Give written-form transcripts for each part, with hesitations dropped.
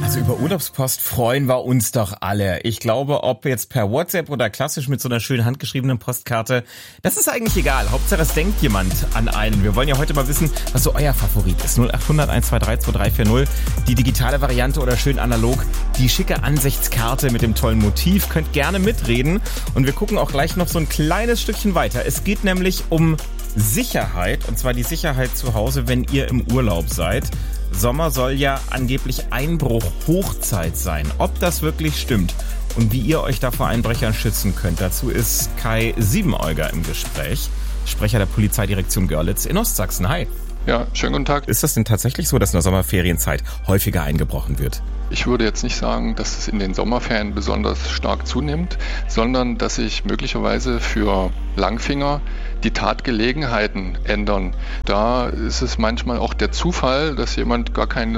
Also über Urlaubspost freuen wir uns doch alle. Ich glaube, ob jetzt per WhatsApp oder klassisch mit so einer schönen handgeschriebenen Postkarte, das ist eigentlich egal. Hauptsache es denkt jemand an einen. Wir wollen ja heute mal wissen, was so euer Favorit ist. 0800 123 2340. Die digitale Variante oder schön analog. Die schicke Ansichtskarte mit dem tollen Motiv. Könnt gerne mitreden. Und wir gucken auch gleich noch so ein kleines Stückchen weiter. Es geht nämlich um Sicherheit. Und zwar die Sicherheit zu Hause, wenn ihr im Urlaub seid. Sommer soll ja angeblich Einbruch-Hochzeit sein. Ob das wirklich stimmt und wie ihr euch da vor Einbrechern schützen könnt, dazu ist Kai Siebenäuger im Gespräch, Sprecher der Polizeidirektion Görlitz in Ostsachsen. Hi. Ja, schönen guten Tag. Ist das denn tatsächlich so, dass in der Sommerferienzeit häufiger eingebrochen wird? Ich würde jetzt nicht sagen, dass es in den Sommerferien besonders stark zunimmt, sondern dass sich möglicherweise für Langfinger die Tatgelegenheiten ändern. Da ist es manchmal auch der Zufall, dass jemand gar kein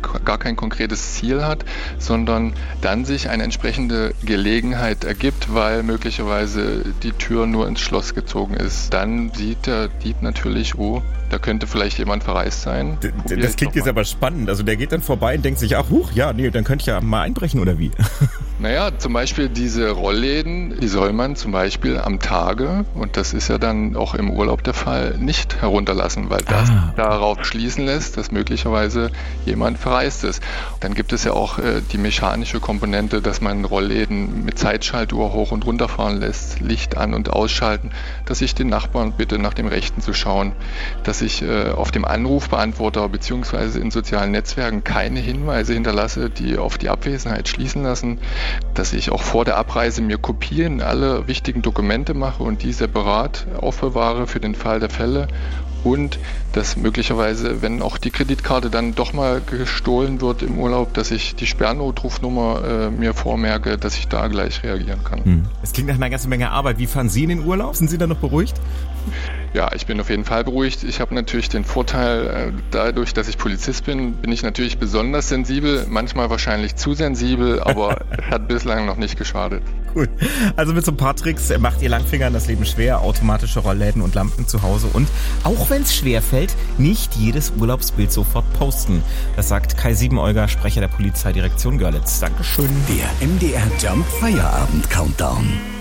konkretes Ziel hat, sondern dann sich eine entsprechende Gelegenheit ergibt, weil möglicherweise die Tür nur ins Schloss gezogen ist. Dann sieht der Dieb natürlich, oh, da könnte vielleicht jemand verreist sein. Das klingt jetzt aber spannend. Also der geht dann vorbei und denkt sich, ach, ja, nee, dann könnte ich ja mal einbrechen oder wie? Naja, zum Beispiel diese Rollläden, die soll man zum Beispiel am Tage, und das ist ja dann auch im Urlaub der Fall, nicht herunterlassen, weil das darauf schließen lässt, dass möglicherweise jemand verreist ist. Dann gibt es ja auch die mechanische Komponente, dass man Rollläden mit Zeitschaltuhr hoch und runter fahren lässt, Licht an- und ausschalten, dass ich den Nachbarn bitte nach dem Rechten zu schauen, dass ich auf dem Anrufbeantworter bzw. in sozialen Netzwerken keine Hinweise hinterlasse, die auf die Abwesenheit schließen lassen, dass ich auch vor der Abreise mir Kopien aller wichtigen Dokumente mache und die separat aufbewahre für den Fall der Fälle und dass möglicherweise, wenn auch die Kreditkarte dann doch mal gestohlen wird im Urlaub, dass ich die Sperrnotrufnummer mir vormerke, dass ich da gleich reagieren kann. Es klingt nach einer ganzen Menge Arbeit. Wie fahren Sie in den Urlaub? Sind Sie da noch beruhigt? Ja, ich bin auf jeden Fall beruhigt. Ich habe natürlich den Vorteil, dadurch, dass ich Polizist bin, bin ich natürlich besonders sensibel, manchmal wahrscheinlich zu sensibel, aber es hat bislang noch nicht geschadet. Gut, also mit so ein paar Tricks macht ihr Langfingern das Leben schwer, automatische Rollläden und Lampen zu Hause und auch wenn es schwer fällt, nicht jedes Urlaubsbild sofort posten. Das sagt Kai Siebenäuger, Sprecher der Polizeidirektion Görlitz. Dankeschön. Der MDR Jump Feierabend Countdown.